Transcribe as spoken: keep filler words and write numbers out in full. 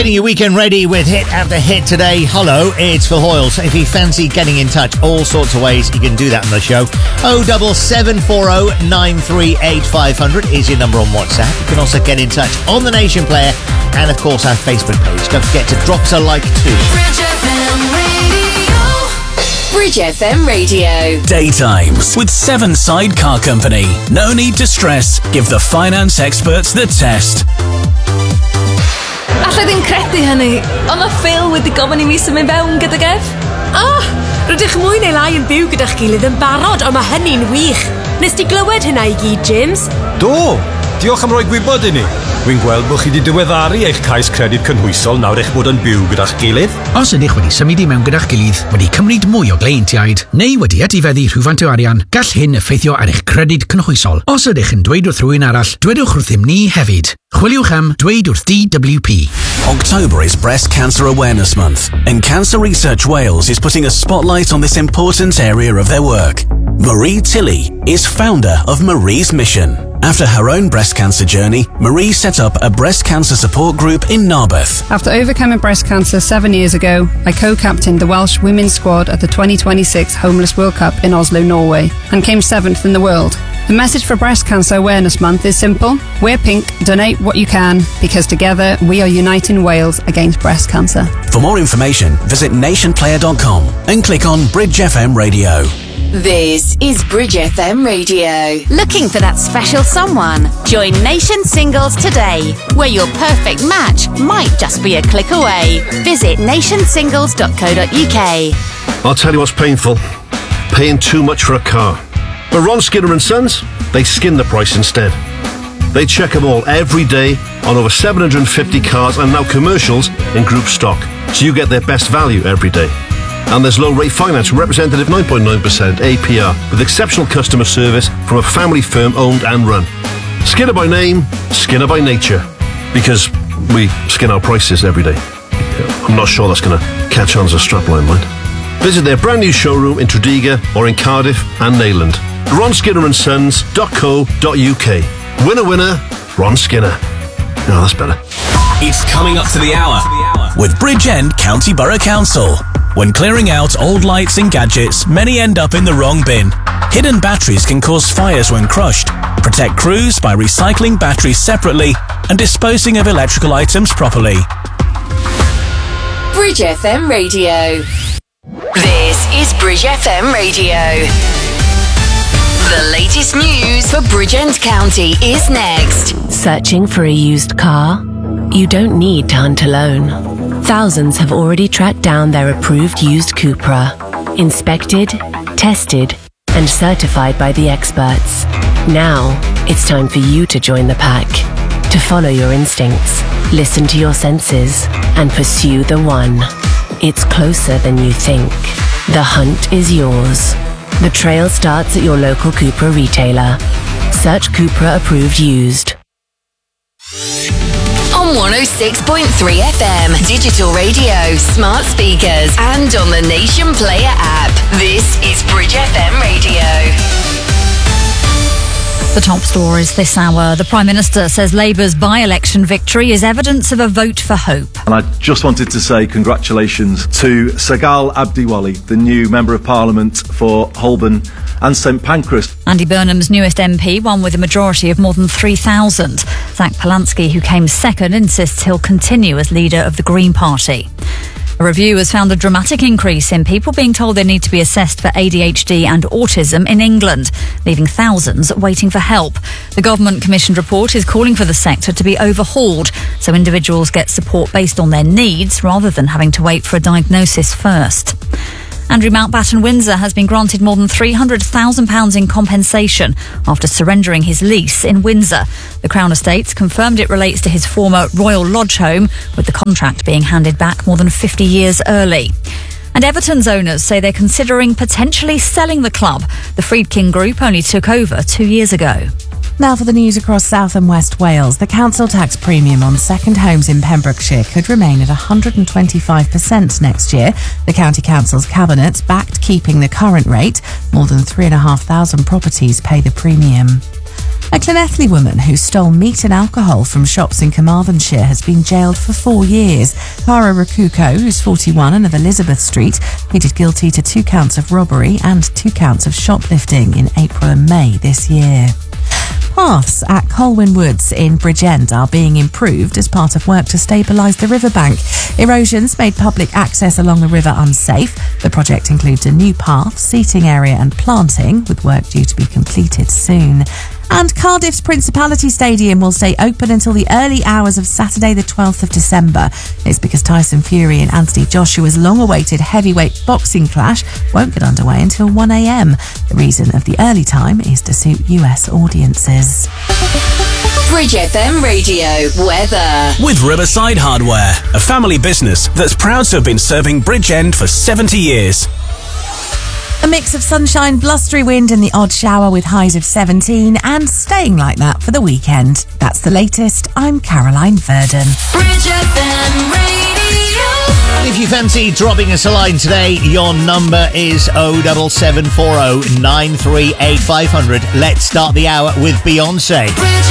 Getting your weekend ready with hit after hit today. Hello, it's Phil Hoyles. If you fancy getting in touch, all sorts of ways you can do that on the show. oh double seven four oh nine three eight five hundred is your number on WhatsApp. You can also get in touch on the Nation Player and, of course, our Facebook page. Don't forget to drop us a like too. Bridge F M Radio. Bridge F M Radio. Daytimes with Seven Side Car Company. No need to stress. Give the finance experts the test. Alla ddim credu hynny, ond mae Phil wedi gofyn i mi symud fewn gyda Gef. Ah, rydych mwy neu lai yn byw gyda'ch gilydd yn barod, ond mae hynny'n wych. Nes ti glywed hynna i gyd, James? Do, diolch am roi gwybod i ni. Wy'n gweld bod chi wedi diweddaru eich cais credyd cynhwysol nawr eich bod yn byw gyda'ch gilydd. Os ydych wedi symud i mewn gyda'ch gilydd, wedi cymryd mwy o gleintiaid, neu wedi etifeddu rhywfaint o arian, gall hyn effeithio ar eich credyd cynhwysol. Os ydych yn dweud wrth rhywun arall, dwedwch wrthym ni hefyd. Chwiliwch am dweud wrth D W P. October is Breast Cancer Awareness Month, and Cancer Research Wales is putting a spotlight on this important area of their work. Marie Tilley is founder of Marie's Mission. After her own breast cancer journey, Marie set up a breast cancer support group in Narberth. After overcoming breast cancer seven years ago, I co-captained the Welsh women's squad at the twenty twenty-six Homeless World Cup in Oslo, Norway, and came seventh in the world. The message for Breast Cancer Awareness Month is simple. Wear pink, donate what you can, because together we are uniting Wales against breast cancer. For more information, visit nation player dot com and click on Bridge F M Radio. This is Bridge F M Radio. Looking for that special someone? Join Nation Singles today, where your perfect match might just be a click away. Visit nation singles dot co dot uk. I'll tell you what's painful. Paying too much for a car. But Ron Skinner and Sons, they skin the price instead. They check them all every day on over seven hundred fifty cars and now commercials in group stock, so you get their best value every day. And there's low rate finance from representative nine point nine percent A P R with exceptional customer service from a family firm owned and run. Skinner by name, Skinner by nature. Because we skin our prices every day. I'm not sure that's going to catch on as a strapline, mind. Visit their brand new showroom in Tredegar or in Cardiff and Neyland. ron skinner and sons dot co dot uk. Winner, winner, Ron Skinner. Oh, that's better. It's coming up to the hour with Bridgend County Borough Council. When clearing out old lights and gadgets, many end up in the wrong bin. Hidden batteries can cause fires when crushed. Protect crews by recycling batteries separately and disposing of electrical items properly. Bridge F M Radio. This is Bridge F M Radio. The latest news for Bridgend County is next. Searching for a used car? You don't need to hunt alone. Thousands have already tracked down their approved used Cupra. Inspected, tested, and certified by the experts. Now, it's time for you to join the pack. To follow your instincts, listen to your senses, and pursue the one. It's closer than you think. The hunt is yours. The trail starts at your local Cupra retailer. Search Cupra Approved Used. On one oh six point three F M, digital radio, smart speakers, and on the Nation Player app. This is Bridge F M Radio. The top stories this hour. The Prime Minister says Labour's by-election victory is evidence of a vote for hope. And I just wanted to say congratulations to Sagal Abdiwali, the new Member of Parliament for Holborn and St Pancras. Andy Burnham's newest M P won with a majority of more than three thousand. Zach Polanski, who came second, insists he'll continue as leader of the Green Party. A review has found a dramatic increase in people being told they need to be assessed for A D H D and autism in England, leaving thousands waiting for help. The government-commissioned report is calling for the sector to be overhauled so individuals get support based on their needs rather than having to wait for a diagnosis first. Andrew Mountbatten Windsor has been granted more than three hundred thousand pounds in compensation after surrendering his lease in Windsor. The Crown Estates confirmed it relates to his former Royal Lodge home, with the contract being handed back more than fifty years early. And Everton's owners say they're considering potentially selling the club. The Friedkin Group only took over two years ago. Now for the news across South and West Wales. The council tax premium on second homes in Pembrokeshire could remain at one hundred twenty-five percent next year. The County Council's Cabinet's backed keeping the current rate. More than three thousand five hundred properties pay the premium. A Llanelli woman who stole meat and alcohol from shops in Carmarthenshire has been jailed for four years. Cara Rakuko, who's forty-one and of Elizabeth Street, pleaded guilty to two counts of robbery and two counts of shoplifting in April and May this year. Paths at Colwyn Woods in Bridgend are being improved as part of work to stabilise the riverbank. Erosion's made public access along the river unsafe. The project includes a new path, seating area and planting, with work due to be completed soon. And Cardiff's Principality Stadium will stay open until the early hours of Saturday the twelfth of December. It's because Tyson Fury and Anthony Joshua's long-awaited heavyweight boxing clash won't get underway until one a.m. The reason of the early time is to suit U S audiences. Bridge F M Radio weather. With Riverside Hardware, a family business that's proud to have been serving Bridgend for seventy years. A mix of sunshine, blustery wind and the odd shower with highs of seventeen and staying like that for the weekend. That's the latest. I'm Caroline Verdon. Bridge F M Radio. If you fancy dropping us a line today, your number is oh seven seven four oh nine three eight five hundred. Let's start the hour with Beyonce. Bridge